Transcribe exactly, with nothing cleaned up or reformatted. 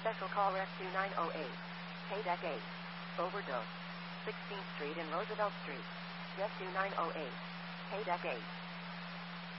Special call rescue nine oh eight. K-Deck eight. Overdose. sixteenth Street and Roosevelt Street. Rescue nine oh eight. K-Deck eight.